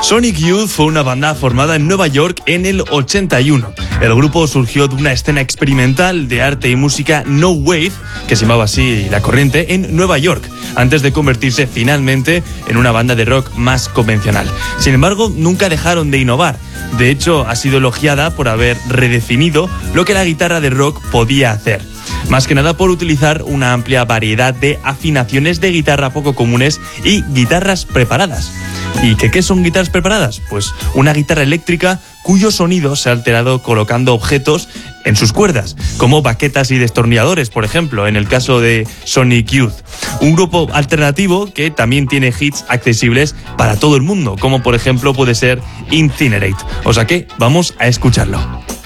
Sonic Youth fue una banda formada en Nueva York en el 81. El grupo surgió de una escena experimental de arte y música no wave, que se llamaba así La Corriente, en Nueva York, antes de convertirse finalmente en una banda de rock más convencional. Sin embargo, nunca dejaron de innovar. De hecho, ha sido elogiada por haber redefinido lo que la guitarra de rock podía hacer. Más que nada por utilizar una amplia variedad de afinaciones de guitarra poco comunes y guitarras preparadas. ¿Y qué son guitarras preparadas? Pues una guitarra eléctrica cuyo sonido se ha alterado colocando objetos en sus cuerdas, como baquetas y destornilladores, por ejemplo, en el caso de Sonic Youth. Un grupo alternativo que también tiene hits accesibles para todo el mundo, como por ejemplo puede ser Incinerate. O sea que vamos a escucharlo.